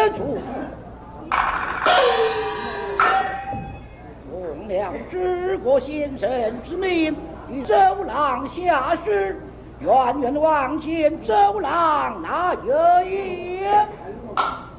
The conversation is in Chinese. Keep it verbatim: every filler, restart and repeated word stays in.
处。奉了治国先生之命，与周郎下士，远远望见周郎那有言。